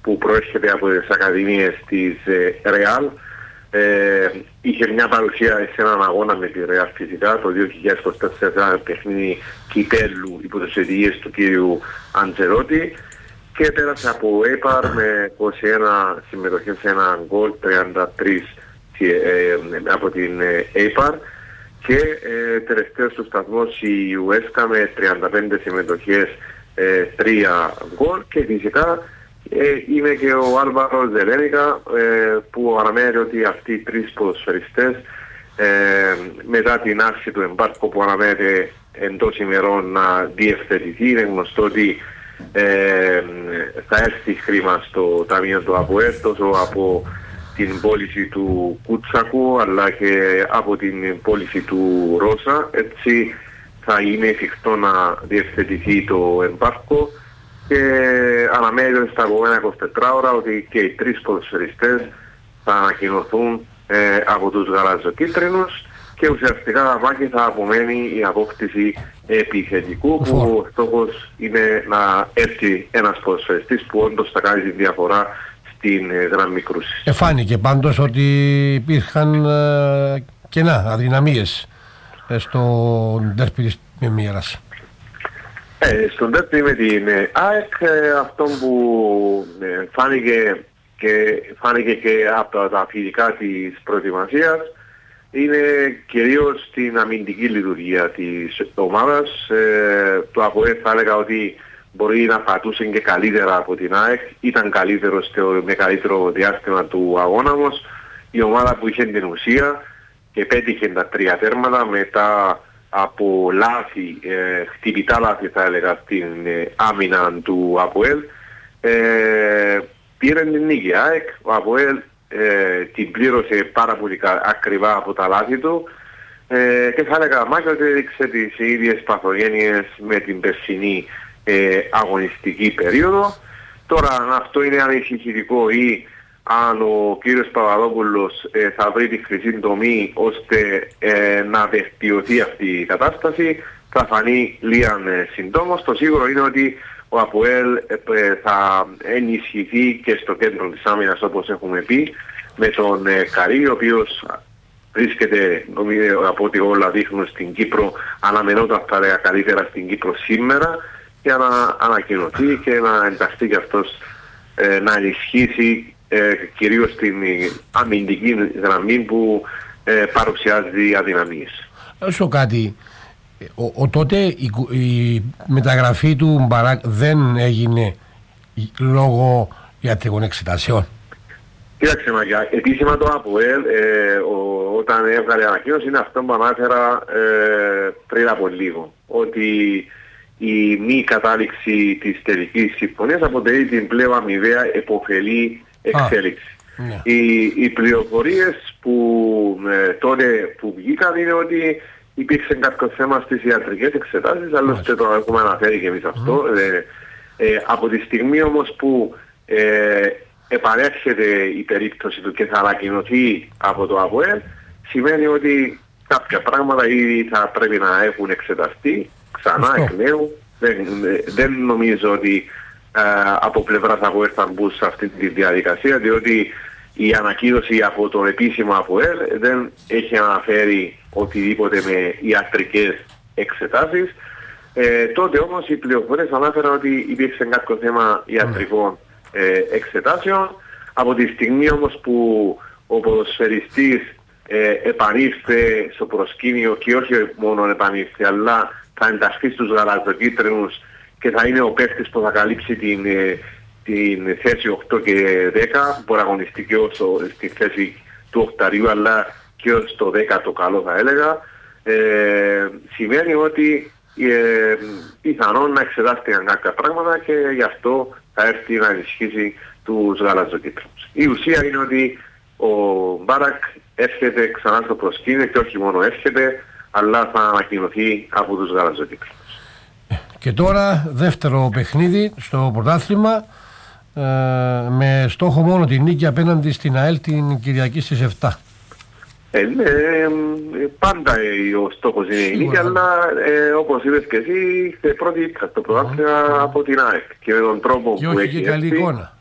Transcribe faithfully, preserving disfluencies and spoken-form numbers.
που προέρχεται από τις ακαδημίες της Real. Ε, είχε μια παρουσία σε έναν αγώνα με τη Real φυσικά το δύο χιλιάδες είκοσι τέσσερα, ένα παιχνίδι κυπέλλου υπό τις οδηγίες του κύριου Αντζελότη, και πέρασε από Έιπαρ με είκοσι ένα συμμετοχές σε ένα γκολ, τριάντα τρία ε, από την Έιπαρ, και ε, τελευταίος του σταθμός η Ουέσκα με τριάντα πέντε συμμετοχές, ε, τρία γκολ, και φυσικά ε, είναι και ο Άλβαρο Ζελένικα, ε, που αναμένει ότι αυτοί οι τρεις ποδοσφαιριστές ε, μετά την άρση του εμπάρκου που αναμένεται εντός ημερών να διευθετηθεί, είναι γνωστό ότι ε, θα έρθει χρήμα στο ταμείο του ΑΠΟΕΛ τόσο από την πώληση του Κούτσακου αλλά και από την πώληση του Ρώσα. Έτσι θα είναι εφικτό να διευθετηθεί το εμπάρκο, και αναμένεται στα επόμενα είκοσι τέσσερις ώρα ότι και οι τρεις ποδοσφαιριστές θα ανακοινωθούν ε, από τους γαλαζοκίτρινους, και ουσιαστικά αμάχη θα απομένει η απόκτηση επιθετικού, που ο στόχος είναι να έρθει ένας ποδοσφαιριστής που όντως θα κάνει τη διαφορά στην ε, γραμμή κρούσης. Εφάνηκε πάντως ότι υπήρχαν ε, κενά, αδυναμίες ε, στο ντέρπι της Μημήρας. Ε, στον ντέρπι με την ε, ΑΕΚ, ε, αυτό που ε, φάνηκε, και, φάνηκε και από τα φιλικά της προετοιμασίας είναι κυρίως την αμυντική λειτουργία της ομάδας. Ε, το ΑΠΟΕΛ θα έλεγα ότι μπορεί να πατούσε και καλύτερα από την ΑΕΚ, ήταν καλύτερο στο μεγαλύτερο διάστημα του αγώνα, όμως η ομάδα που είχε την ουσία και πέτυχε τα τρία τέρματα μετά από λάθη, ε, χτυπητά λάθη θα έλεγα στην ε, άμυνα του ΑΠΟΕΛ, ε, πήρε την νίκη. ΑΕΚ, ο ΑΠΟΕΛ ε, την πλήρωσε πάρα πολύ ακριβά από τα λάθη του, ε, και θα έλεγα μάλιστα ότι έδειξε τις ίδιες παθογένειες με την περσινή ε, αγωνιστική περίοδο. Τώρα αν αυτό είναι ανησυχητικό ή αν ο κύριος Παπαδόπουλος ε, θα βρει τη χρυσή τομή ώστε ε, να βελτιωθεί αυτή η κατάσταση, θα φανεί λίγαν ε, συντόμως. Το σίγουρο είναι ότι ο ΑΠΟΕΛ ε, θα ενισχυθεί και στο κέντρο της άμυνας, όπως έχουμε πει, με τον ε, Καρύ, ο οποίος βρίσκεται, νομίζω, από ό,τι όλα δείχνουν στην Κύπρο, αναμενόταν θα λέγα καλύτερα στην Κύπρο σήμερα, για να ανακοινωθεί και να ενταχθεί και αυτός ε, να ενισχύσει ε, κυρίως την αμυντική γραμμή που ε, παρουσιάζει αδυναμίες. Όσο κάτι, ο, ο, τότε η, η μεταγραφή του Μπαράκ δεν έγινε λόγω ιατρικών εξετασιών. Κοίταξε Μαγιά, επίσημα το ΑΠΟΕΛ ε, ο, όταν έβγαλε ανακοίνωση είναι αυτό που ανάφερα ε, πριν από λίγο, ότι η μη κατάληξη της τελικής συμφωνίας αποτελεί την πλέον αμοιβαία επωφελή εξέλιξη. Ah, yeah. Οι, οι πληροφορίες που ε, τότε που βγήκαν είναι ότι υπήρξε κάποιο θέμα στις ιατρικές εξετάσεις, άλλωστε το έχουμε αναφέρει και εμείς αυτό. Mm. Ε, ε, από τη στιγμή όμως που ε, επανέρχεται η περίπτωση του και θα ανακοινωθεί από το ΑΠΟΕΛ, σημαίνει ότι κάποια πράγματα ήδη θα πρέπει να έχουν εξεταστεί ξανά εκ νέου. Δεν, δεν νομίζω ότι ε, από πλευράς ΑΠΟΕΛ θα μπουν σε αυτή τη διαδικασία, διότι η ανακοίνωση από τον επίσημο ΑΠΟΕΛ δεν έχει αναφέρει οτιδήποτε με ιατρικές εξετάσεις. Ε, τότε όμως οι πληροφορίες ανάφεραν ότι υπήρξε κάποιο θέμα ιατρικών ε, εξετάσεων. Από τη στιγμή όμως που ο ποδοσφαιριστής ε, επανήρθε στο προσκήνιο, και όχι μόνο επανήρθε, αλλά θα ενταχθεί στους γαλαζοκίτρινους και θα είναι ο παίκτης που θα καλύψει την, ε, την θέση οκτώ και δέκα, μπορεί να αγωνιστεί και ως στη θέση του οκταριού, αλλά και ως το δέκα το καλό θα έλεγα, ε, σημαίνει ότι ε, πιθανόν να εξετάστηκαν κάποια πράγματα και γι' αυτό θα έρθει να ενισχύσει τους γαλαζοκίτρινους. Η ουσία είναι ότι ο Μπάρακ έρχεται ξανά στο προσκήνιο, και όχι μόνο έρχεται, αλλά θα ανακοινωθεί από τους γαλαζοκίτρινους. Και τώρα δεύτερο παιχνίδι στο πρωτάθλημα, ε, με στόχο μόνο την νίκη απέναντι στην ΑΕΛ την Κυριακή στις επτά. Ε, ναι, ε, πάντα ε, ο στόχος είναι η νίκη, αλλά ε, όπως είπες και εσύ, πρώτη ήττα στο πρωτάθλημα mm. από την ΑΕΚ, και με τον τρόπο και που όχι έχει και καλή έρθει, εικόνα.